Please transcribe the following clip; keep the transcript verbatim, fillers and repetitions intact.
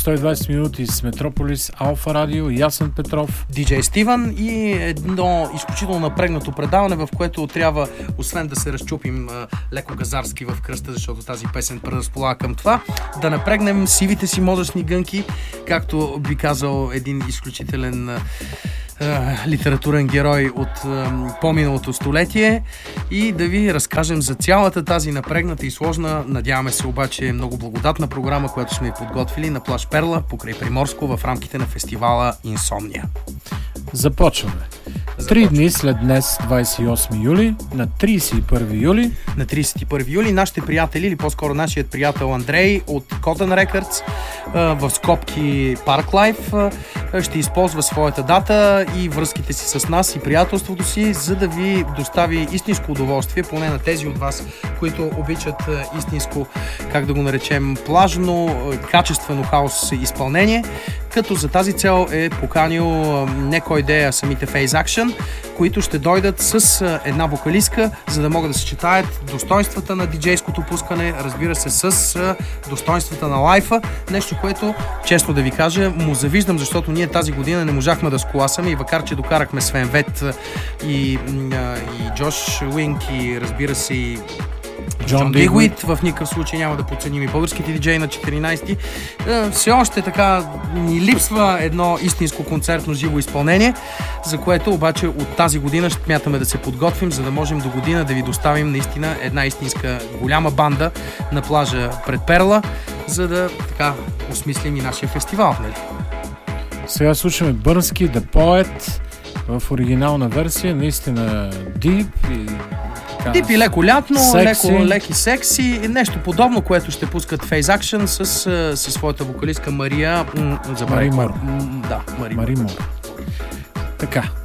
сто и двадесет минути с Метрополис, Алфа Радио, Ясен Петров, диджей Стивън и едно изключително напрегнато предаване, в което трябва, освен да се разчупим а, леко газарски в кръста, защото тази песен предразполага към това, да напрегнем сивите си мозъчни гънки, както би казал един изключителен а, литературен герой от по-миналото столетие, и да ви разкажем за цялата тази напрегната и сложна, надяваме се обаче много благодатна програма, която сме подготвили на плаж Перла покрай Приморско в рамките на фестивала Инсомния. Започваме. Три дни след днес, двадесет и осми юли, на тридесет и първи юли. На тридесет и първи юли нашите приятели, или по-скоро нашият приятел Андрей от Cotton Records в скобки Park Life ще използва своята дата и връзките си с нас и приятелството си, за да ви достави истинско удоволствие, поне на тези от вас, които обичат истинско, как да го наречем, плажно, качествено хаос изпълнение, като за тази цел е поканил не кой идея, самите Phase Action, които ще дойдат с една вокалистка, за да могат да съчетаят достоинствата на диджейското пускане, разбира се, с достоинствата на лайфа. Нещо, което, честно да ви кажа, му завиждам, защото ние тази година не можахме да сколасаме, и макар че докарахме Свен Вет и, и Джош Уинк и разбира се и Джон Дигуит, в никакъв случай няма да подценим и българските диджеи на четиринадесети. Все още така ни липсва едно истинско концертно живо изпълнение, за което обаче от тази година ще смятаме да се подготвим, за да можем до година да ви доставим наистина една истинска голяма банда на плажа пред Перла, за да така осмислим и нашия фестивал. Нали? Сега слушаме Бърнски, The Poet в оригинална версия, наистина deep и Дип и леко лятно, секси. леко леки секси, нещо подобно, което ще пускат Phase Action с, с своята вокалистка Мария... Мари Мор. Да, Мари Мари Мор. Така.